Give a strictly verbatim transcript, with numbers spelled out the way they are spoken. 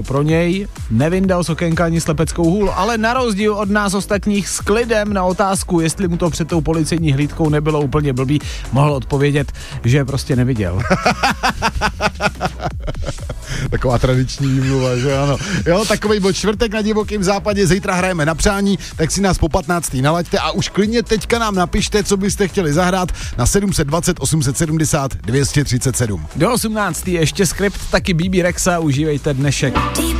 pro něj nevyndal z okénka ani slepeckou hůl, ale na rozdíl od nás ostatních s klidem na otázku, jestli mu to před tou policejní hlídkou nebylo úplně blbý, mohl odpovědět, že prostě neviděl. Taková tradiční výmluva, že ano. Jo, takovej byl čtvrtek na Divokém západě, zítra hrajeme na přání, tak si nás po patnácté nalaďte a už klidně teďka nám napište, co byste chtěli zahrát na sedm set dvacet, osm set sedmdesát, dvě stě třicet sedm. Do osmnácté ještě skript, taky B B Rexa, užívejte dnešek.